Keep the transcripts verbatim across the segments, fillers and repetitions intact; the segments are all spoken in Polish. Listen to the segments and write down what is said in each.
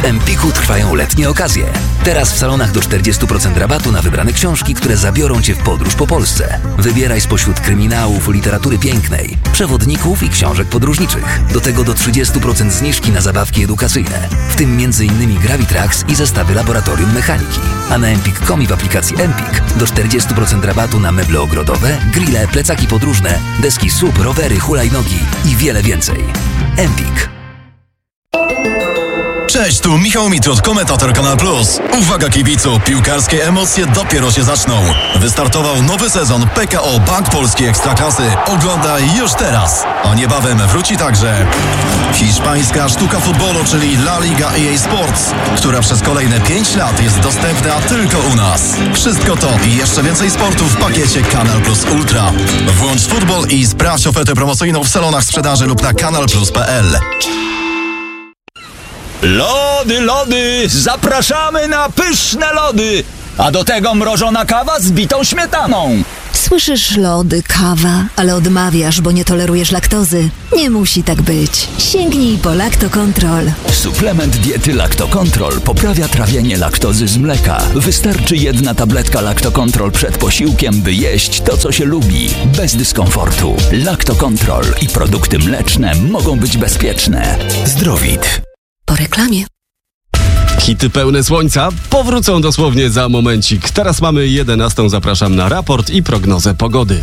W Empiku trwają letnie okazje. Teraz w salonach do czterdzieści procent rabatu na wybrane książki, które zabiorą Cię w podróż po Polsce. Wybieraj spośród kryminałów, literatury pięknej, przewodników i książek podróżniczych. Do tego do trzydzieści procent zniżki na zabawki edukacyjne, w tym między innymi Gravitrax i zestawy laboratorium mechaniki. A na empik kropka com i w aplikacji Empik do czterdzieści procent rabatu na meble ogrodowe, grille, plecaki podróżne, deski S U P, rowery, hulajnogi i wiele więcej. Empik. Cześć, tu Michał Mitrud, komentator Kanal Plus. Uwaga kibicu, piłkarskie emocje dopiero się zaczną. Wystartował nowy sezon P K O Bank Polskiej Ekstraklasy. Oglądaj już teraz. A niebawem wróci także hiszpańska sztuka futbolu, czyli La Liga E A Sports, która przez kolejne pięć lat jest dostępna tylko u nas. Wszystko to i jeszcze więcej sportu w pakiecie Kanal Plus Ultra. Włącz futbol i sprawdź ofertę promocyjną w salonach sprzedaży lub na kanal plus kropka p l. Lody, lody! Zapraszamy na pyszne lody! A do tego mrożona kawa z bitą śmietaną. Słyszysz, lody, kawa, ale odmawiasz, bo nie tolerujesz laktozy. Nie musi tak być. Sięgnij po Lactocontrol. Suplement diety Lactocontrol poprawia trawienie laktozy z mleka. Wystarczy jedna tabletka Lactocontrol przed posiłkiem, by jeść to, co się lubi, bez dyskomfortu. Lactocontrol i produkty mleczne mogą być bezpieczne. Zdrowit. Po reklamie. Hity pełne słońca powrócą dosłownie za momencik. Teraz mamy jedenastą. Zapraszam na raport i prognozę pogody.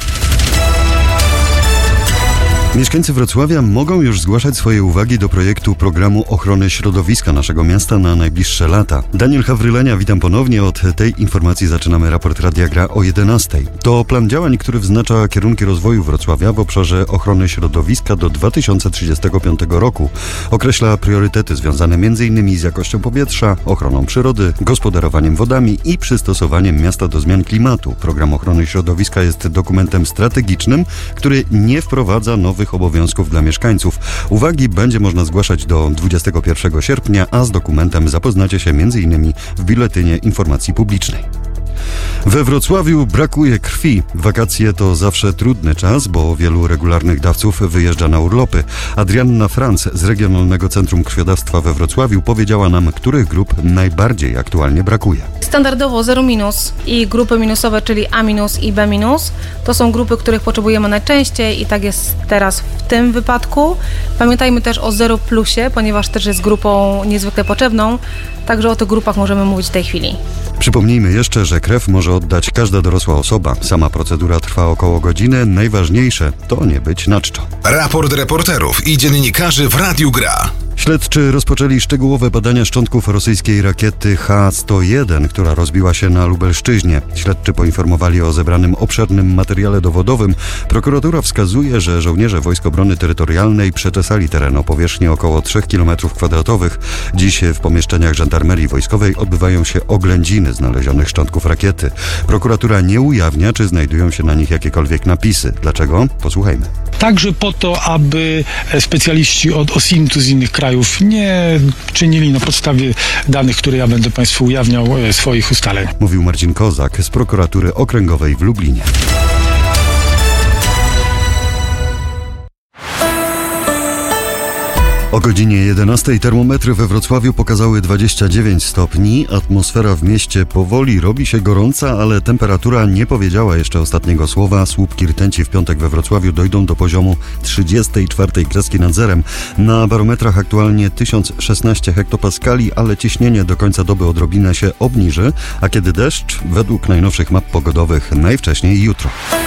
Mieszkańcy Wrocławia mogą już zgłaszać swoje uwagi do projektu programu ochrony środowiska naszego miasta na najbliższe lata. Daniel Hawrylenia, witam ponownie. Od tej informacji zaczynamy raport Radia Gra o jedenastej. To plan działań, który wyznacza kierunki rozwoju Wrocławia w obszarze ochrony środowiska do dwa tysiące trzydziestego piątego roku. Określa priorytety związane między innymi z jakością powietrza, ochroną przyrody, gospodarowaniem wodami i przystosowaniem miasta do zmian klimatu. Program ochrony środowiska jest dokumentem strategicznym, który nie wprowadza nowych obowiązków dla mieszkańców. Uwagi będzie można zgłaszać do dwudziestego pierwszego sierpnia, a z dokumentem zapoznacie się między innymi w Biuletynie Informacji Publicznej. We Wrocławiu brakuje krwi. Wakacje to zawsze trudny czas, bo wielu regularnych dawców wyjeżdża na urlopy. Adrianna Franc z Regionalnego Centrum Krwiodawstwa we Wrocławiu powiedziała nam, których grup najbardziej aktualnie brakuje. Standardowo zero minus i grupy minusowe, czyli A minus i B minus, to są grupy, których potrzebujemy najczęściej i tak jest teraz w tym wypadku. Pamiętajmy też o zero plusie, ponieważ też jest grupą niezwykle potrzebną, także o tych grupach możemy mówić w tej chwili. Przypomnijmy jeszcze, że krew może oddać każda dorosła osoba. Sama procedura trwa około godziny. Najważniejsze to nie być na czczo. Raport reporterów i dziennikarzy w Radiu Gra. Śledczy rozpoczęli szczegółowe badania szczątków rosyjskiej rakiety H sto jeden, która rozbiła się na Lubelszczyźnie. Śledczy poinformowali o zebranym obszernym materiale dowodowym. Prokuratura wskazuje, że żołnierze Wojsk Obrony Terytorialnej przeczesali teren o powierzchni około trzech kilometrów kwadratowych. Dziś w pomieszczeniach żandarmerii wojskowej odbywają się oględziny znalezionych szczątków rakiety. Prokuratura nie ujawnia, czy znajdują się na nich jakiekolwiek napisy. Dlaczego? Posłuchajmy. Także po to, aby specjaliści od OSINT-u z innych krajów nie czynili na podstawie danych, które ja będę Państwu ujawniał, swoich ustaleń. Mówił Marcin Kozak z Prokuratury Okręgowej w Lublinie. O godzinie jedenastej termometry we Wrocławiu pokazały dwadzieścia dziewięć stopni. Atmosfera w mieście powoli robi się gorąca, ale temperatura nie powiedziała jeszcze ostatniego słowa. Słupki rtęci w piątek we Wrocławiu dojdą do poziomu trzydziestej czwartej kreski nad zerem. Na barometrach aktualnie tysiąc szesnaście hektopaskali, ale ciśnienie do końca doby odrobinę się obniży, a kiedy deszcz? Według najnowszych map pogodowych najwcześniej jutro.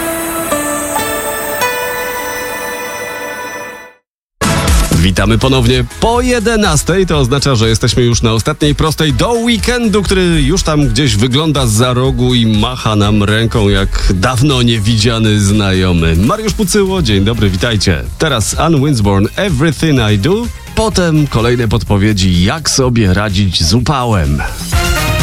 Witamy ponownie po jedenastej. To oznacza, że jesteśmy już na ostatniej prostej do weekendu, który już tam gdzieś wygląda zza rogu i macha nam ręką jak dawno niewidziany znajomy. Mariusz Pucyło, dzień dobry, witajcie. Teraz Ann Winsborn, Everything I Do. Potem kolejne podpowiedzi, jak sobie radzić z upałem.